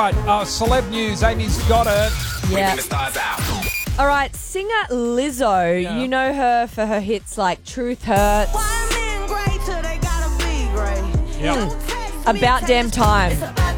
Right, celeb news. Amy's got it. Yeah. The stars out. All right, singer Lizzo. Yeah. You know her for her hits like Truth Hurts, Yeah, About Damn Time.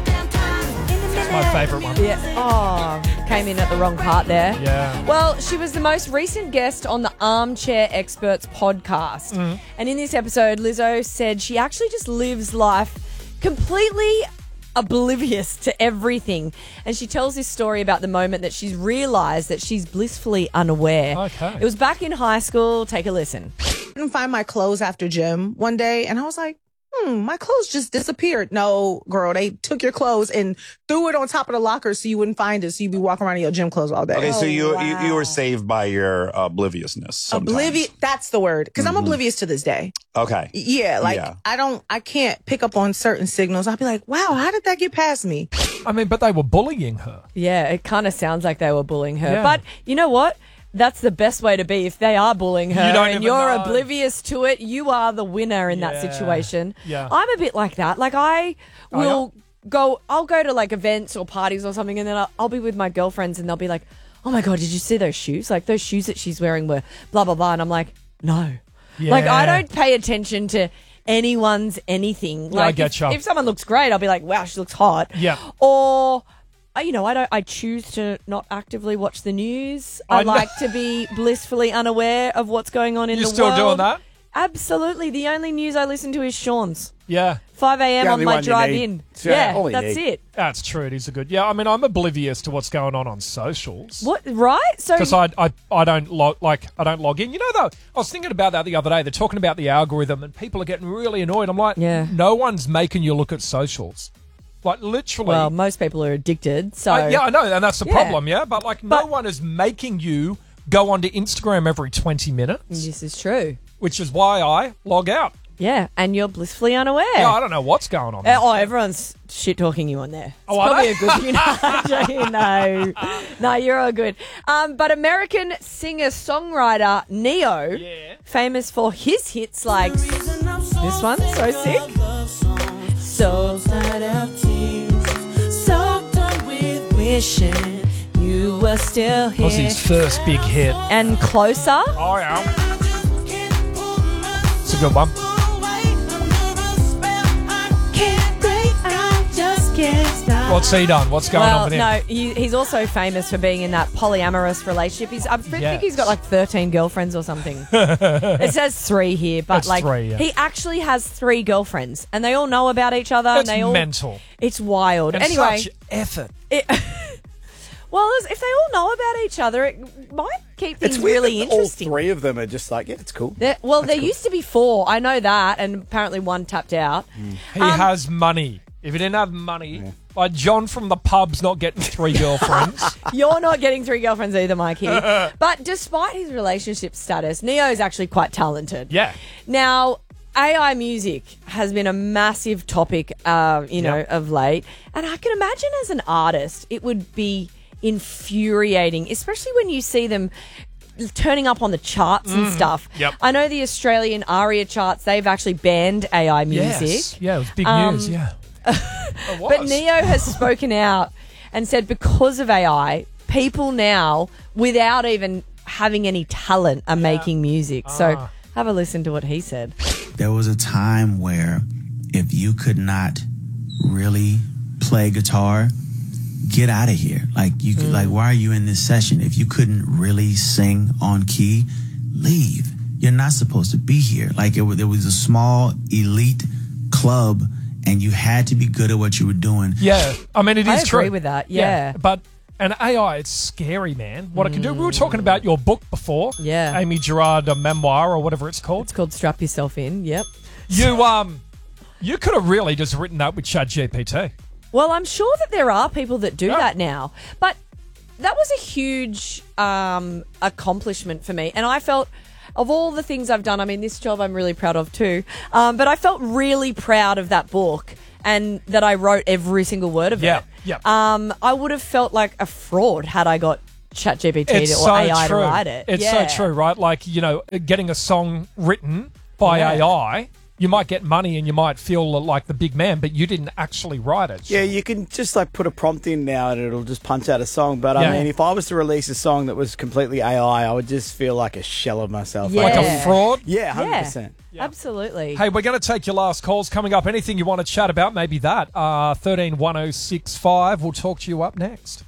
it's my favourite one. Yeah. Oh, came in at the wrong part there. Yeah. Well, she was the most recent guest on the Armchair Experts podcast. And in this episode, Lizzo said she actually just lives life completely oblivious to everything. And she tells this story about the moment that she's realised that she's blissfully unaware. Okay. It was back in high school. Take a listen. Couldn't find my clothes after gym one day, and I was like, my clothes just disappeared. No, girl, they took your clothes and threw it on top of the locker so you wouldn't find it, so you'd be walking around in your gym clothes all day. Okay, so you wow. were saved by your obliviousness sometimes. Oblivious, that's the word, because I'm oblivious to this day. Okay. Yeah, like Yeah. I can't pick up on certain signals. I'll be like, wow, how did that get past me? I mean, but they were bullying her. Yeah, it kind of sounds like they were bullying her. Yeah. But you know what? That's the best way to be. If they are bullying her You don't and even you're know. oblivious to it, you are the winner in that Yeah. situation. Yeah. I'm a bit like that. Like I Oh, yeah? will I'll go to like events or parties or something, and then I'll be with my girlfriends and they'll be like, oh my God, did you see those shoes? Like those shoes that she's wearing were blah, blah, blah. And I'm like, no. Like I Yeah. don't pay attention to anyone's anything. Yeah, I Like getcha. if someone looks great, I'll be like, wow, she looks hot. Yeah. Or I choose to not actively watch the news. I I know. like to be blissfully unaware of what's going on in You're the still world. doing that? Absolutely. The only news I listen to is Sean's. Yeah. 5 a.m. The on only my one you drive need. in. Yeah, Yeah, all you that's need. it. That's true. It is a good. Yeah, I mean, I'm oblivious to what's going on socials. What, right? So Because I don't log in. You know, though, I was thinking about that the other day. They're talking about the algorithm, and people are getting really annoyed. I'm like, Yeah. no one's making you look at socials. Like literally. well, most people are addicted. So Yeah, I know, and that's the Yeah. problem. Yeah, but like, no But- one is making you go onto Instagram every 20 minutes, this is true. which is why I log out. Yeah, and you're blissfully unaware. Yeah, I don't know what's going on. there. Oh, everyone's shit talking you on there. It's Oh, are probably they? a good thing. Actually, no, you're all good. But American singer-songwriter Neo, famous for his hits like this one, So Sick, So Tired of Tears, So Done With Wishing You Were Still That was Here, his first big hit. and Closer. Oh, yeah. It's a good one. What's he done? What's going on Well, with him? no, he's also famous for being in that polyamorous relationship. I think he's got like 13 girlfriends or something. It says 3 here, but It's like 3, yeah. he actually has 3 girlfriends, and they all know about each other. That's and they all mental. It's wild. And Anyway, such effort. well, if they all know about each other, it might keep things It's weird really that all interesting. 3 of them are just like, yeah, it's cool. There used to be 4. I know that, and apparently 1 tapped out. He has money. If he didn't have money, like John from the pub's not getting 3 girlfriends. You're not getting 3 girlfriends either, Mikey. But despite his relationship status, Neo is actually quite talented. Yeah. Now, AI music has been a massive topic, of late. And I can imagine as an artist, it would be infuriating, especially when you see them turning up on the charts and stuff. Yep. I know the Australian ARIA charts, they've actually banned AI music. Yes. Yeah, it was big news, yeah. It was. But Neo has spoken out and said because of AI, people now, without even having any talent, are making music. So have a listen to what he said. There was a time where if you could not really play guitar, get out of here. Like you could, like, why are you in this session? If you couldn't really sing on key, leave. You're not supposed to be here. Like it was a small elite club, and you had to be good at what you were doing. Yeah, I mean, it is I true. agree with that, yeah. But and AI, it's scary, man. What it can do. We were talking about your book before. Yeah. Amy Gerard, a memoir or whatever it's called. It's called Strap Yourself In. Yep. You could have really just written that with ChatGPT. Well, I'm sure that there are people that do Yeah. that now. But that was a huge accomplishment for me. And I felt, of all the things I've done, I mean, this job I'm really proud of too. But I felt really proud of that book and that I wrote every single word of Yeah, it. yeah. I would have felt like a fraud had I got ChatGPT It's or so AI true. to write it. It's Yeah. so true, right? Like, getting a song written by AI you might get money and you might feel like the big man, but you didn't actually write it. Yeah, you can just like put a prompt in now and it'll just punch out a song. But Yeah. I mean, if I was to release a song that was completely AI, I would just feel like a shell of myself. Yeah. Like a fraud. Yeah, Yeah, 100%. absolutely. Hey, we're going to take your last calls coming up. Anything you want to chat about, maybe that. 131065. We'll talk to you up next.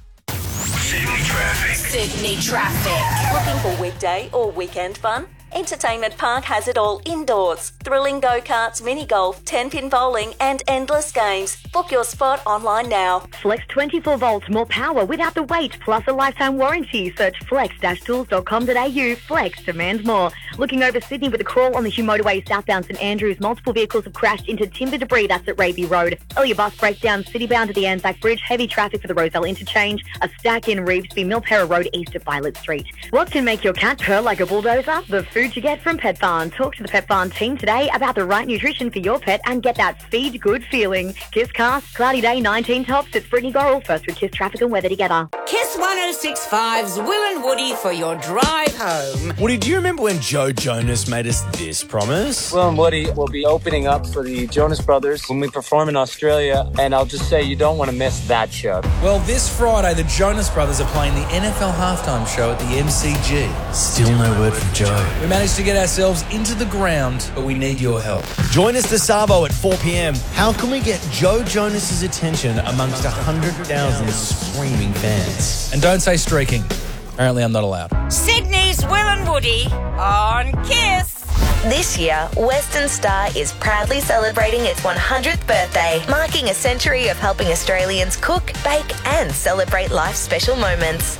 Sydney Traffic. Looking for weekday or weekend fun? Entertainment Park has it all indoors. Thrilling go-karts, mini-golf, 10-pin bowling and endless games. Book your spot online now. Flex 24 volts, more power without the wait, plus a lifetime warranty. Search flex-tools.com.au. Flex, demand more. Looking over Sydney with a crawl on the Hugh Motorway southbound St Andrews. Multiple vehicles have crashed into timber debris. That's at Raby Road. Earlier bus breakdown, citybound to the Anzac Bridge. Heavy traffic for the Roselle interchange. A stack in Revesby, Milpera Road east of Violet Street. What can make your cat purr like a bulldozer? The food you get from Pet Barn. Talk to the Pet Barn team today about the right nutrition for your pet and get that feed good feeling. Kiss Cast, cloudy day, 19 tops. It's Brittany Gorrell. First with Kiss Traffic and weather together. Kiss 106.5's Will and Woody for your drive home. Woody, do you remember when Joe Jonas made us this promise? Will and Woody will be opening up for the Jonas Brothers when we perform in Australia, and I'll just say you don't want to miss that show. Well, this Friday, the Jonas Brothers are playing the NFL halftime show at the MCG. Still no word from Joe. We managed to get ourselves into the ground, but we need your help. Join us to Savo at 4 p.m. How can we get Joe Jonas's attention amongst 100,000 screaming fans? And don't say streaking. Apparently I'm not allowed. Sydney's Will and Woody on Kiss. This year, Western Star is proudly celebrating its 100th birthday, marking a century of helping Australians cook, bake and celebrate life's special moments.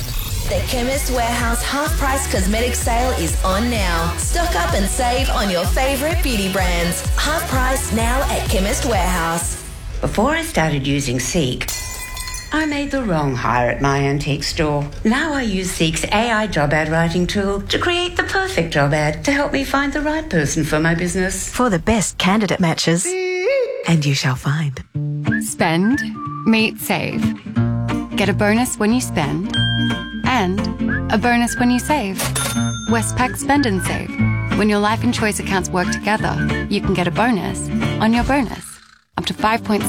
The Chemist Warehouse half-price cosmetic sale is on now. Stock up and save on your favourite beauty brands. Half price now at Chemist Warehouse. Before I started using Seek, I made the wrong hire at my antique store. Now I use Seek's AI job ad writing tool to create the perfect job ad to help me find the right person for my business. For the best candidate matches, and you shall find. Spend, meet, save. Get a bonus when you spend, and a bonus when you save. Westpac Spend and Save. When your life and choice accounts work together, you can get a bonus on your bonus, up to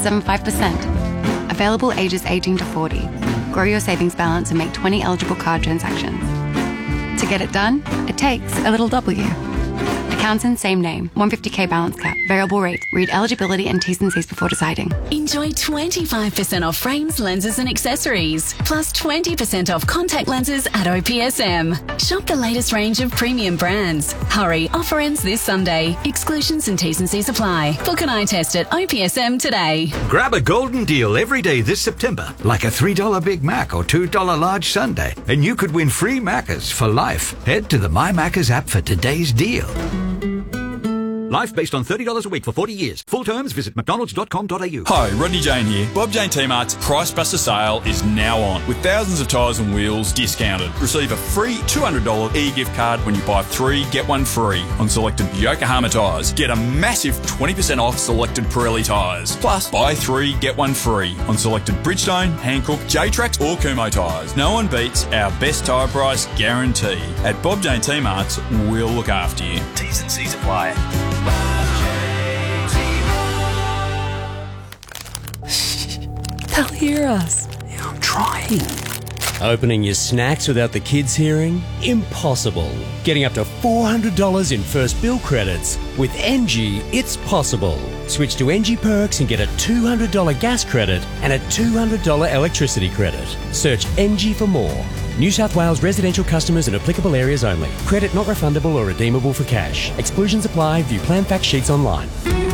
5.75%. Available ages 18 to 40. Grow your savings balance and make 20 eligible card transactions. To get it done, it takes a little W. Accounts in same name. 150k balance cap. Variable rate. Read eligibility and T's and C's before deciding. Enjoy 25% off frames, lenses and accessories. Plus 20% off contact lenses at OPSM. Shop the latest range of premium brands. Hurry, offer ends this Sunday. Exclusions and T's and C's apply. Book an eye test at OPSM today. Grab a golden deal every day this September, like a $3 Big Mac or $2 large sundae, and you could win free Maccas for life. Head to the My Maccas app for today's deal. Life based on $30 a week for 40 years. Full terms, visit mcdonalds.com.au. Hi, Rodney Jane here. Bob Jane T-Mart's Price Buster sale is now on, with thousands of tyres and wheels discounted. Receive a free $200 e-gift card when you buy 3, get 1 free on selected Yokohama tyres. Get a massive 20% off selected Pirelli tyres. Plus, buy 3, get 1 free on selected Bridgestone, Hankook, J-Trax or Kumho tyres. No one beats our best tyre price guarantee. At Bob Jane T-Mart's, we'll look after you. T's and C's apply. They'll hear us. I'm trying. Opening your snacks without the kids hearing? Impossible. Getting up to $400 in first bill credits. With NG, it's possible. Switch to NG Perks and get a $200 gas credit and a $200 electricity credit. Search NG for more. New South Wales residential customers in applicable areas only. Credit not refundable or redeemable for cash. Exclusions apply. View plan fact sheets online.